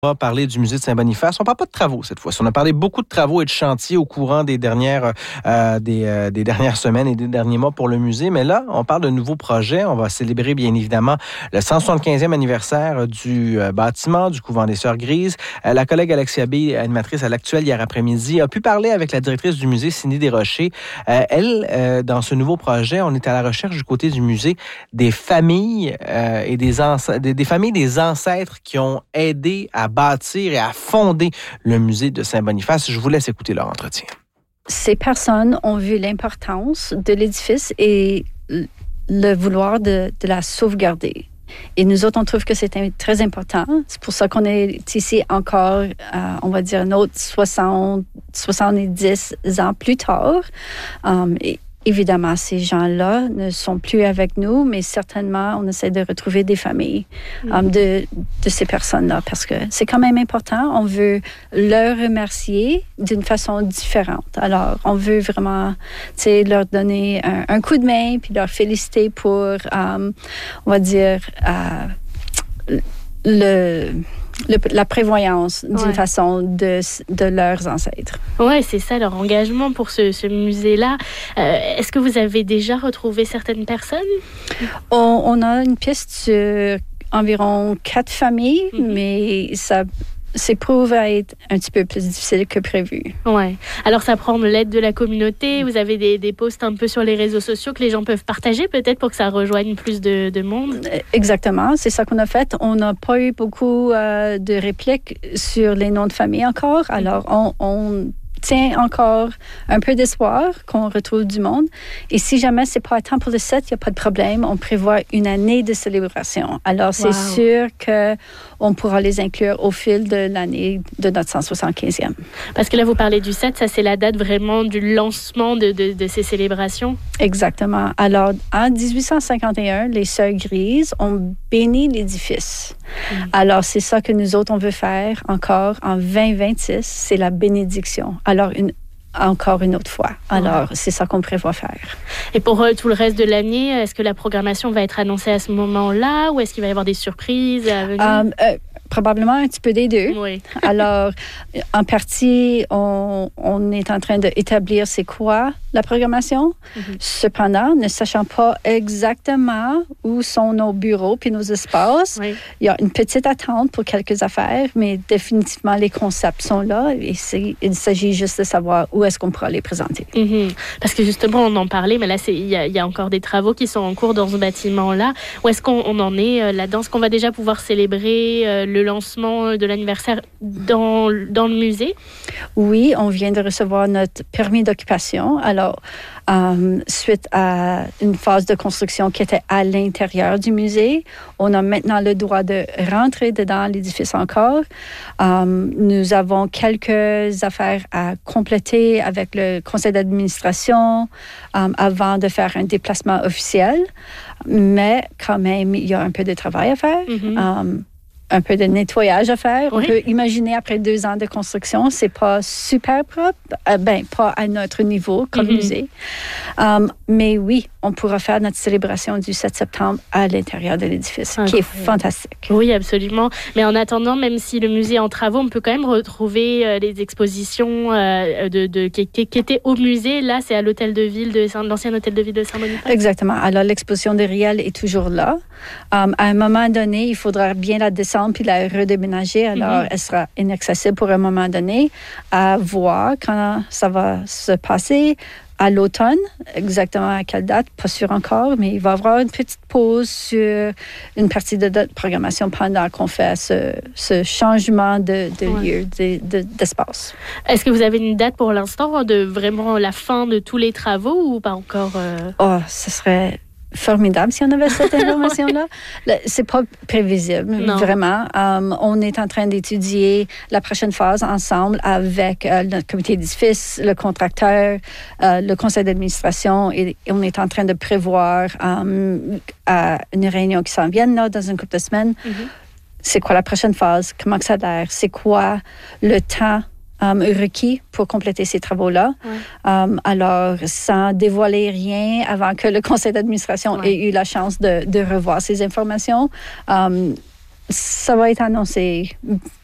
On va parler du musée de Saint-Boniface. On ne parle pas de travaux cette fois-ci. On a parlé beaucoup de travaux et de chantiers au courant des dernières semaines et des derniers mois pour le musée. Mais là, on parle de nouveaux projets. On va célébrer bien évidemment le 175e anniversaire du bâtiment du couvent des Sœurs Grises. La collègue Alexia B, animatrice à l'Actuel hier après-midi, a pu parler avec la directrice du musée, Cindy Desrochers. Dans ce nouveau projet, on est à la recherche du côté du musée des familles et des familles des ancêtres qui ont aidé à bâtir et à fonder le musée de Saint-Boniface. Je vous laisse écouter leur entretien. Ces personnes ont vu l'importance de l'édifice et le vouloir de la sauvegarder. Et nous autres, on trouve que c'est très important. C'est pour ça qu'on est ici encore, on va dire, un autre 70 ans plus tard. Et évidemment, ces gens-là ne sont plus avec nous, mais certainement, on essaie de retrouver des familles de ces personnes-là parce que c'est quand même important. On veut leur remercier d'une façon différente. Alors, on veut vraiment leur donner un coup de main puis leur féliciter pour, on va dire, la prévoyance d'une façon de leurs ancêtres. Oui, c'est ça leur engagement pour ce musée-là. Est-ce que vous avez déjà retrouvé certaines personnes? On a une piste sur environ 4 familles, mais ça s'éprouve à être un petit peu plus difficile que prévu. Oui. Alors, ça prend l'aide de la communauté. Vous avez des posts un peu sur les réseaux sociaux que les gens peuvent partager, peut-être, pour que ça rejoigne plus de monde? Exactement. C'est ça qu'on a fait. On n'a pas eu beaucoup de répliques sur les noms de famille encore. Alors, on tient encore un peu d'espoir qu'on retrouve du monde. Et si jamais c'est pas à temps pour le 7, il n'y a pas de problème. On prévoit une année de célébration. Alors, c'est sûr qu'on pourra les inclure au fil de l'année de notre 175e. Parce que là, vous parlez du 7, ça, c'est la date vraiment du lancement de ces célébrations? Exactement. Alors, en 1851, les Sœurs Grises ont béni l'édifice. Alors, c'est ça que nous autres, on veut faire encore en 2026, c'est la bénédiction. Alors, encore une autre fois. Alors, c'est ça qu'on prévoit faire. Et pour tout le reste de l'année, est-ce que la programmation va être annoncée à ce moment-là ou est-ce qu'il va y avoir des surprises à venir? Probablement un petit peu des deux. Oui. Alors, en partie, on est en train d'établir c'est quoi la programmation. Cependant, ne sachant pas exactement où sont nos bureaux puis nos espaces, il y a une petite attente pour quelques affaires, mais définitivement, les concepts sont là et il s'agit juste de savoir où est-ce qu'on pourra les présenter. Parce que justement, on en parlait, mais là, il y a encore des travaux qui sont en cours dans ce bâtiment-là. Où est-ce qu'on en est là-dedans? Est-ce qu'on va déjà pouvoir célébrer le lancement de l'anniversaire dans le musée? Oui, on vient de recevoir notre permis d'occupation. Alors, suite à une phase de construction qui était à l'intérieur du musée, on a maintenant le droit de rentrer dedans l'édifice encore. Nous avons quelques affaires à compléter avec le conseil d'administration avant de faire un déplacement officiel. Mais quand même, il y a un peu de travail à faire. Un peu de nettoyage à faire. On peut imaginer, après 2 ans de construction, c'est pas super propre. Pas à notre niveau comme musée. Mais oui, on pourra faire notre célébration du 7 septembre à l'intérieur de l'édifice, qui est fantastique. Oui, absolument. Mais en attendant, même si le musée est en travaux, on peut quand même retrouver les expositions qui étaient au musée. Là, c'est à l'hôtel de ville l'ancien hôtel de ville de Saint-Boniface. Exactement. Alors, l'exposition de Riel est toujours là. À un moment donné, il faudra bien la descendre puis la redéménager. Alors, elle sera inaccessible pour un moment donné à voir quand ça va se passer. À l'automne, exactement à quelle date, pas sûr encore, mais il va y avoir une petite pause sur une partie de notre programmation pendant qu'on fait ce changement de lieu, d'espace. Est-ce que vous avez une date pour l'instant de vraiment la fin de tous les travaux ou pas encore? Ce serait formidable si on avait cette information-là. C'est pas prévisible, vraiment. On est en train d'étudier la prochaine phase ensemble avec notre comité d'édifice, le contracteur, le conseil d'administration et on est en train de prévoir une réunion qui s'en vient là, dans une couple de semaines. C'est quoi la prochaine phase? Comment que ça a l'air? C'est quoi le temps requis pour compléter ces travaux-là. Alors, sans dévoiler rien avant que le conseil d'administration ait eu la chance de revoir ces informations, ça va être annoncé